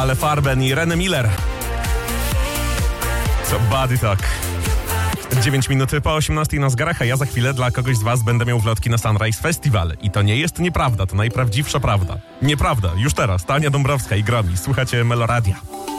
Ale Farben i René Miller. Co Body Talk. 9 minut po 18 na zegarach, a ja za chwilę dla kogoś z was będę miał wlotki na Sunrise Festival. I to nie jest nieprawda, to najprawdziwsza prawda. Nieprawda, już teraz. Tania Dąbrowska i Gromi. Słuchacie Meloradia.